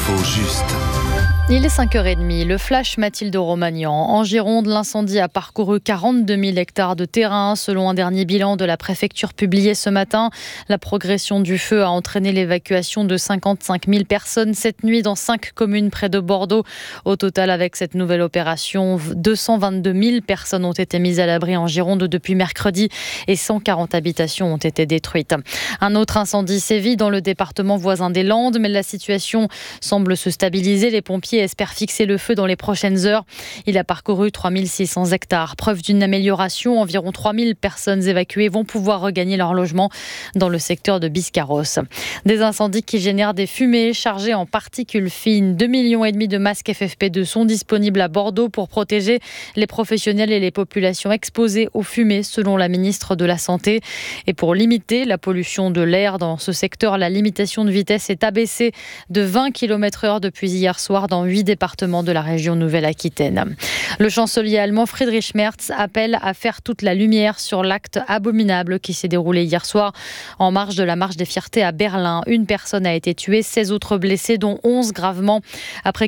l'info juste. Il est 5h30, le flash Mathilde Romagnan. En Gironde, l'incendie a parcouru 42 000 hectares de terrain. Selon un dernier bilan de la préfecture publié ce matin, la progression du feu a entraîné l'évacuation de 55 000 personnes cette nuit dans 5 communes près de Bordeaux. Au total, avec cette nouvelle opération, 222 000 personnes ont été mises à l'abri en Gironde depuis mercredi et 140 habitations ont été détruites. Un autre incendie sévit dans le département voisin des Landes, mais la situation semble se stabiliser. Les pompiers espère fixer le feu dans les prochaines heures. Il a parcouru 3600 hectares. Preuve d'une amélioration, environ 3000 personnes évacuées vont pouvoir regagner leur logement dans le secteur de Biscarrosse. Des incendies qui génèrent des fumées chargées en particules fines. 2,5 millions de masques FFP2 sont disponibles à Bordeaux pour protéger les professionnels et les populations exposées aux fumées, selon la ministre de la Santé. Et pour limiter la pollution de l'air dans ce secteur, la limitation de vitesse est abaissée de 20 km/h depuis hier soir dans 8 départements de la région Nouvelle-Aquitaine. Le chancelier allemand Friedrich Merz appelle à faire toute la lumière sur l'acte abominable qui s'est déroulé hier soir en marge de la marche des fiertés à Berlin. Une personne a été tuée, 16 autres blessés, dont 11 gravement. Après